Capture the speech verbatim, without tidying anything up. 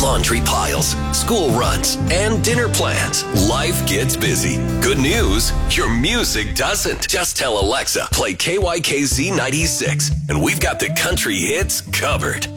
laundry piles, school runs, and dinner plans. Life gets busy. Good news, your music doesn't. Just tell Alexa, play K Y K Z ninety-six, and we've got the country hits covered.